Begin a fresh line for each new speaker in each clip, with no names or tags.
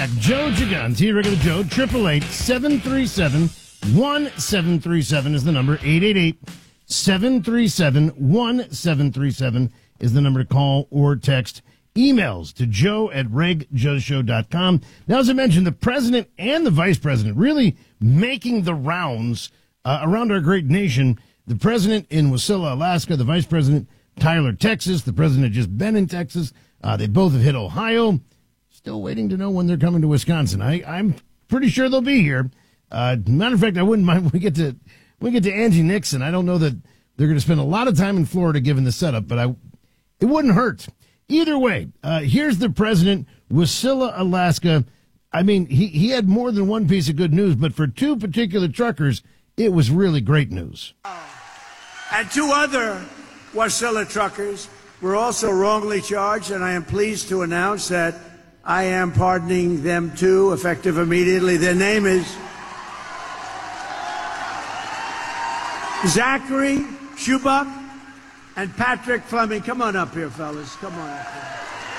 back. Joe Gigante, regular Joe, 888-737-1737 is the number. 888-737-1737 is the number to call or text. Emails to joe@regjustShow.com. Now, as I mentioned, the president and the vice president really making the rounds around our great nation. The president in Wasilla, Alaska, the vice president, Tyler, Texas. The president had just been in Texas. They both have hit Ohio. Still waiting to know when they're coming to Wisconsin. I'm pretty sure they'll be here. Matter of fact, I wouldn't mind when we get to Angie Nixon. I don't know that they're going to spend a lot of time in Florida given the setup, but it wouldn't hurt. Either way, here's the president, Wasilla, Alaska. I mean, he had more than one piece of good news, but for two particular truckers, it was really great news.
And two other Wasilla truckers were also wrongly charged, and I am pleased to announce that I am pardoning them too, effective immediately. Their name is Zachary Schubach and Patrick Fleming. Come on up here, fellas. Come on up here.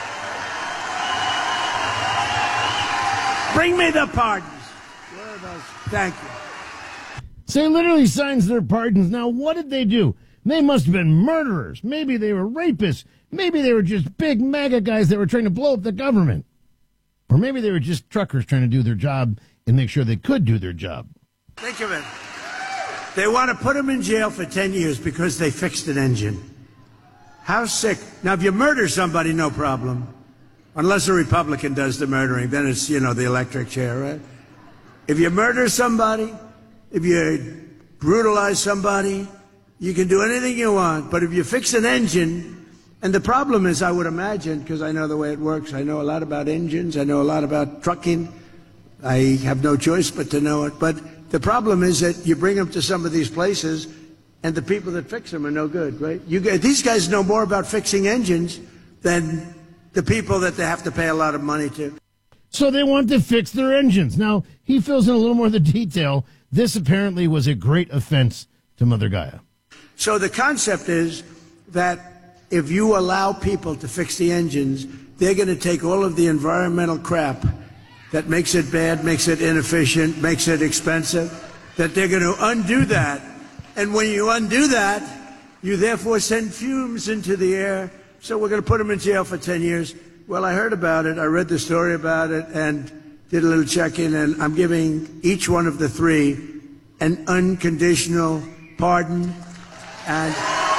Bring me the pardons. Where are those? Thank you.
So he literally signs their pardons. Now, what did they do? They must have been murderers. Maybe they were rapists. Maybe they were just big MAGA guys that were trying to blow up the government. Or maybe they were just truckers trying to do their job and make sure they could do their job.
Think of it. They want to put them in jail for 10 years because they fixed an engine. How sick. Now, if you murder somebody, no problem. Unless a Republican does the murdering, then it's, the electric chair, right? If you murder somebody, if you brutalize somebody, you can do anything you want. But if you fix an engine, and the problem is, I would imagine, because I know the way it works, I know a lot about engines, I know a lot about trucking. I have no choice but to know it. But the problem is that you bring them to some of these places, and the people that fix them are no good, right? These guys know more about fixing engines than the people that they have to pay a lot of money to.
So they want to fix their engines. Now, he fills in a little more of the detail. This apparently was a great offense to Mother Gaia.
So the concept is that if you allow people to fix the engines, they're going to take all of the environmental crap that makes it bad, makes it inefficient, makes it expensive, that they're going to undo that. And when you undo that, you therefore send fumes into the air. So we're going to put them in jail for 10 years. Well, I heard about it. I read the story about it and did a little check-in, and I'm giving each one of the three an unconditional pardon. And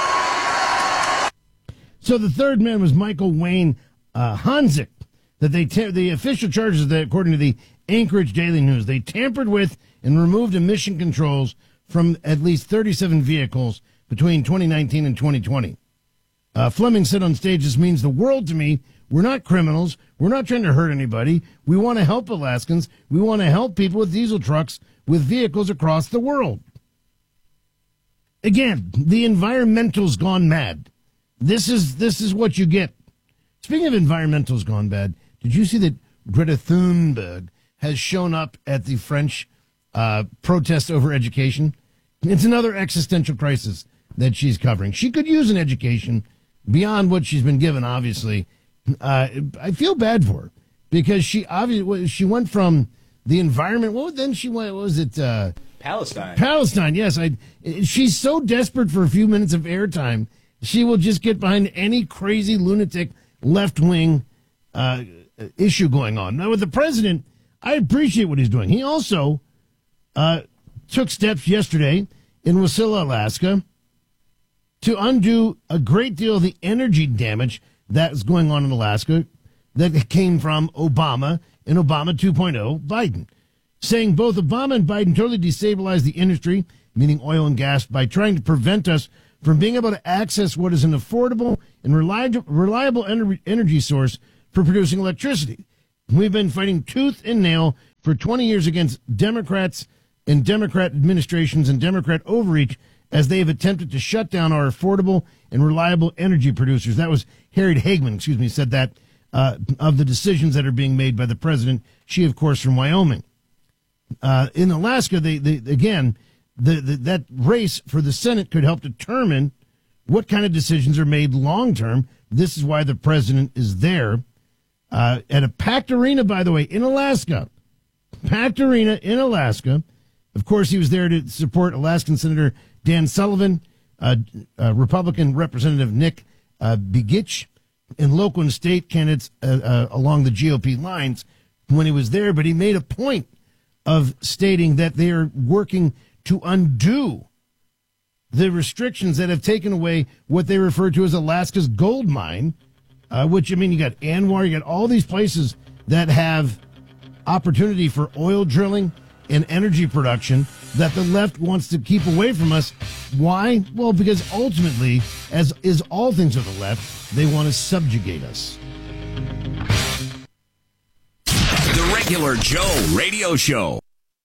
so the third man was Michael Wayne Hanzik. That the official charges that, according to the Anchorage Daily News, they tampered with and removed emission controls from at least 37 vehicles between 2019 and 2020. Fleming said on stage, "This means the world to me. We're not criminals. We're not trying to hurt anybody. We want to help Alaskans. We want to help people with diesel trucks with vehicles across the world." Again, the environmental's gone mad. This is what you get. Speaking of environmental's gone bad, did you see that Greta Thunberg has shown up at the French protest over education? It's another existential crisis that she's covering. She could use an education beyond what she's been given, obviously. I feel bad for her because she went from the environment. What was it?
Palestine.
Palestine, yes. She's so desperate for a few minutes of airtime, she will just get behind any crazy lunatic left-wing issue going on. Now, with the president, I appreciate what he's doing. He also took steps yesterday in Wasilla, Alaska, to undo a great deal of the energy damage that's going on in Alaska that came from Obama and Obama 2.0 Biden, saying both Obama and Biden totally destabilized the industry, meaning oil and gas, by trying to prevent us from being able to access what is an affordable and reliable energy source for producing electricity. We've been fighting tooth and nail for 20 years against Democrats and Democrat administrations and Democrat overreach as they have attempted to shut down our affordable and reliable energy producers. That was Harriet Hagman, said that of the decisions that are being made by the president. She, of course, from Wyoming. In Alaska, that race for the Senate could help determine what kind of decisions are made long term. This is why the president is there. at a packed arena, by the way, in Alaska. Packed arena in Alaska. Of course, he was there to support Alaskan Senator Dan Sullivan, Republican Representative Nick Begich, and local and state candidates along the GOP lines when he was there. But he made a point of stating that they are working to undo the restrictions that have taken away what they refer to as Alaska's gold mine, which, I mean, you got ANWR, you got all these places that have opportunity for oil drilling and energy production that the left wants to keep away from us. Why? Well, because ultimately, as is all things of the left, they want to subjugate us.
The Regular Joe Radio Show.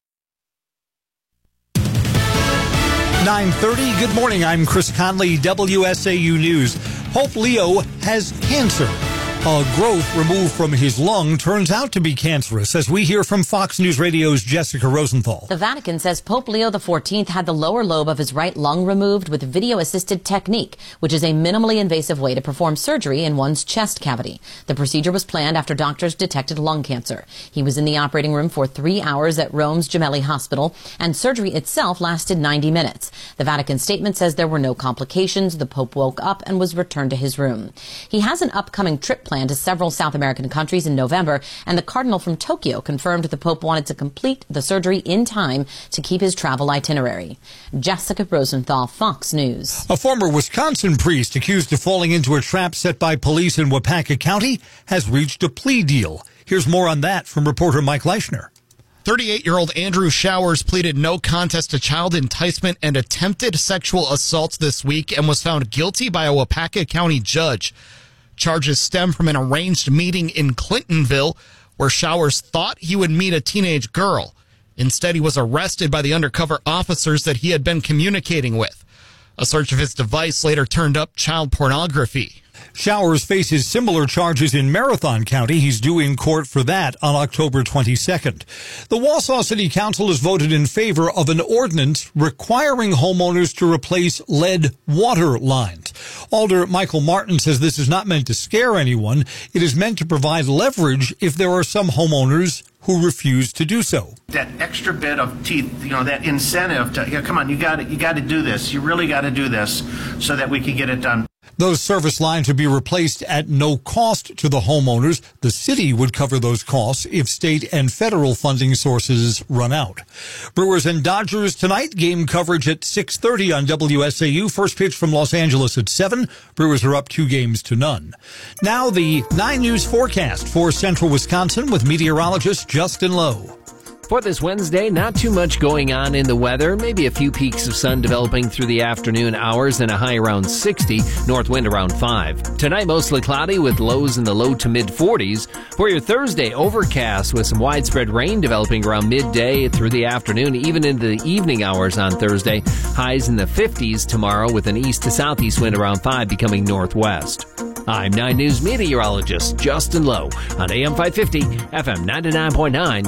9:30. Good morning. I'm Chris Conley, WSAU News. Pope Leo has cancer. A growth removed from his lung turns out to be cancerous, as we hear from Fox News Radio's Jessica Rosenthal.
The Vatican says Pope Leo XIV had the lower lobe of his right lung removed with video-assisted technique, which is a minimally invasive way to perform surgery in one's chest cavity. The procedure was planned after doctors detected lung cancer. He was in the operating room for 3 hours at Rome's Gemelli Hospital, and surgery itself lasted 90 minutes. The Vatican statement says there were no complications. The Pope woke up and was returned to his room. He has an upcoming trip planned to several South American countries in November, and the Cardinal from Tokyo confirmed the Pope wanted to complete the surgery in time to keep his travel itinerary. Jessica Rosenthal, Fox News.
A former Wisconsin priest accused of falling into a trap set by police in Waupaca County has reached a plea deal. Here's more on that from reporter Mike Leischner.
38-year-old Andrew Showers pleaded no contest to child enticement and attempted sexual assault this week and was found guilty by a Waupaca County judge. Charges stem from an arranged meeting in Clintonville where Showers thought he would meet a teenage girl. Instead, he was arrested by the undercover officers that he had been communicating with. A search of his device later turned up child pornography.
Showers faces similar charges in Marathon County. He's due in court for that on October 22nd. The Wausau City Council has voted in favor of an ordinance requiring homeowners to replace lead water lines. Alder Michael Martin says this is not meant to scare anyone. It is meant to provide leverage if there are some homeowners who refuse to do so.
That extra bit of teeth, that incentive to, come on, you got to do this. You really got to do this so that we can get it done.
Those service lines would be replaced at no cost to the homeowners. The city would cover those costs if state and federal funding sources run out. Brewers and Dodgers tonight. Game coverage at 6:30 on WSAU. First pitch from Los Angeles at 7. Brewers are up 2-0. Now the 9 News forecast for central Wisconsin with meteorologist Justin Lowe.
For this Wednesday, not too much going on in the weather. Maybe a few peaks of sun developing through the afternoon hours and a high around 60, north wind around 5. Tonight, mostly cloudy with lows in the low to mid 40s. For your Thursday, overcast with some widespread rain developing around midday through the afternoon, even into the evening hours on Thursday. Highs in the 50s tomorrow with an east to southeast wind around 5 becoming northwest. I'm 9 News meteorologist Justin Lowe on AM 550, FM 99.9,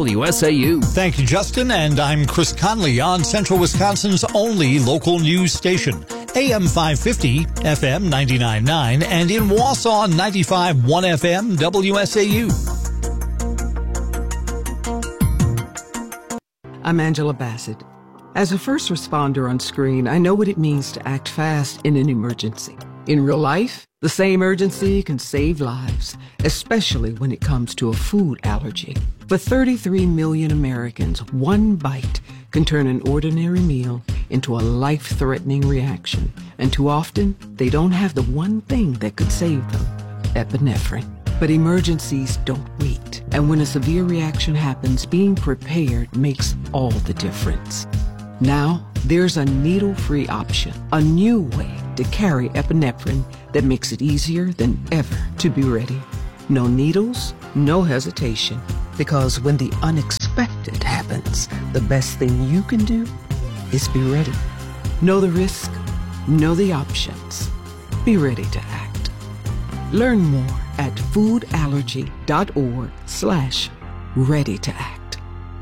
WSAU.
Thank you, Justin. And I'm Chris Conley on Central Wisconsin's only local news station, AM 550, FM 99.9, and in Wausau, 95.1 FM, WSAU.
I'm Angela Bassett. As a first responder on screen, I know what it means to act fast in an emergency. In real life, the same urgency can save lives, especially when it comes to a food allergy. For 33 million Americans, one bite can turn an ordinary meal into a life-threatening reaction. And too often, they don't have the one thing that could save them, epinephrine. But emergencies don't wait. And when a severe reaction happens, being prepared makes all the difference. Now, there's a needle-free option, a new way to carry epinephrine that makes it easier than ever to be ready. No needles, no hesitation, because when the unexpected happens, the best thing you can do is be ready. Know the risk, know the options. Be ready to act. Learn more at foodallergy.org/ready to act.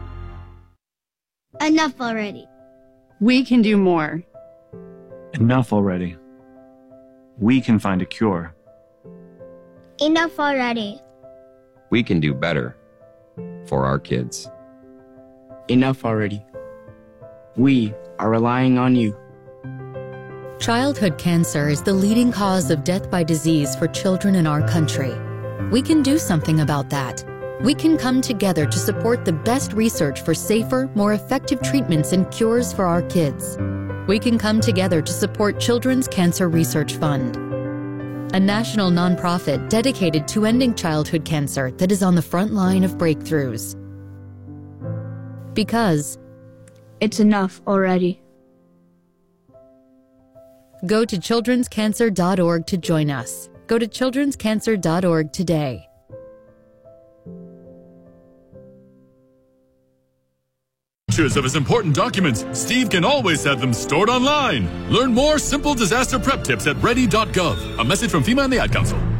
Enough already.
We can do more.
Enough already. We can find a cure.
Enough already. We can do better for our kids.
Enough already. We are relying on you.
Childhood cancer is the leading cause of death by disease for children in our country. We can do something about that. We can come together to support the best research for safer, more effective treatments and cures for our kids. We can come together to support Children's Cancer Research Fund, a national nonprofit dedicated to ending childhood cancer that is on the front line of breakthroughs. Because
it's enough already.
Go to childrenscancer.org to join us. Go to childrenscancer.org today.
Of his important documents, Steve can always have them stored online. Learn more simple disaster prep tips at ready.gov. A message from FEMA and the Ad Council.